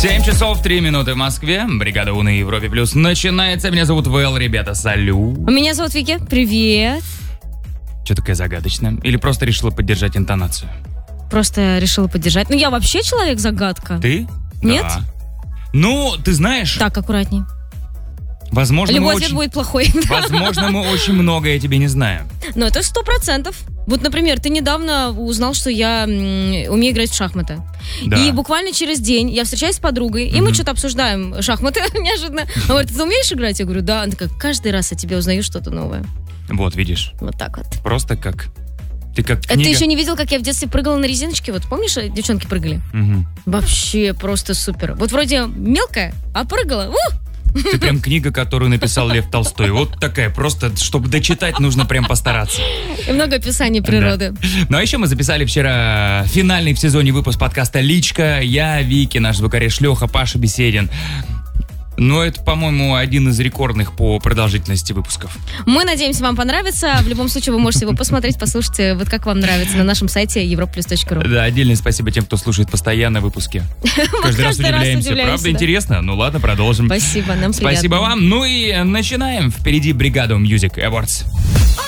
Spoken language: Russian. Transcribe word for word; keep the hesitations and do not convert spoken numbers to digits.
семь часов три минуты в Москве. Бригада У на Европе Плюс начинается. Меня зовут Вэл, ребята, салют. Меня зовут Вики, привет. Че такая загадочная? Или просто решила поддержать интонацию? Просто решила поддержать. Ну, я вообще человек-загадка. Ты? Нет? Да. Ну, ты знаешь... Так, аккуратней. Возможно, Любой мы ответ очень... будет плохой. Возможно, мы очень многое о тебе не знаем. Ну, это сто процентов. Вот, например, ты недавно узнал, что я м, умею играть в шахматы. Да. И буквально через день я встречаюсь с подругой, и мы что-то обсуждаем шахматы неожиданно. Она говорит, ты умеешь играть? Я говорю, да. Она такая, каждый раз о тебе узнаю что-то новое. Вот, видишь. Вот так вот. Просто как... Ты как А книга. ты еще не видел, как я в детстве прыгала на резиночке? Вот помнишь, девчонки прыгали? Угу. Вообще просто супер. Вот вроде мелкая, а прыгала. У! Ты прям книга, которую написал Лев Толстой. Вот такая, просто, чтобы дочитать, нужно прям постараться. И много описаний природы. Да. Ну а еще мы записали вчера финальный в сезоне выпуск подкаста «Личка». Я, Вики, наш звукорежиссер Леха, Паша Беседин. Но это, по-моему, один из рекордных по продолжительности выпусков. Мы надеемся, вам понравится. В любом случае, вы можете его посмотреть, послушать, вот как вам нравится, на нашем сайте европа плюс точка ру. Да, отдельное спасибо тем, кто слушает постоянно выпуски. Каждый раз удивляемся. Правда, интересно? Ну ладно, продолжим. Спасибо, нам приятно. Спасибо вам. Ну и начинаем. Впереди бригада Music Awards.